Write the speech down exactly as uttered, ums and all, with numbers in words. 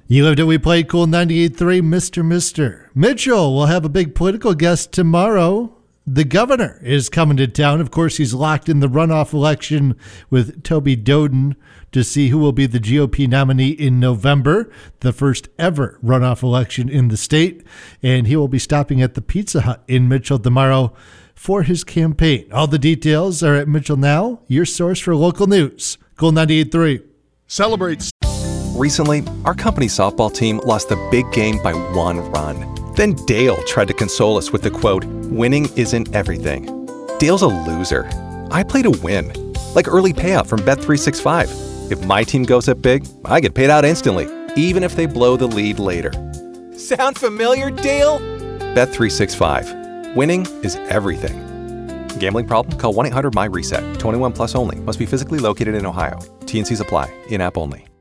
You lived it, we played Cool ninety-eight point three, Mister Mister Mitchell will have a big political guest tomorrow. The governor is coming to town. Of course, he's locked in the runoff election with Toby Doden to see who will be the G O P nominee in November, the first ever runoff election in the state. And he will be stopping at the Pizza Hut in Mitchell tomorrow for his campaign. All the details are at Mitchell Now, your source for local news. Cool ninety-eight point three. Celebrates. Recently, our company softball team lost the big game by one run. Then Dale tried to console us with the quote, "Winning isn't everything." Dale's a loser. I play to win. Like early payout from Bet three sixty-five. If my team goes up big, I get paid out instantly, even if they blow the lead later. Sound familiar, Dale? Bet three sixty-five. Winning is everything. Gambling problem? Call one eight hundred M Y RESET. twenty-one plus only. Must be physically located in Ohio. T N Cs apply. In-app only.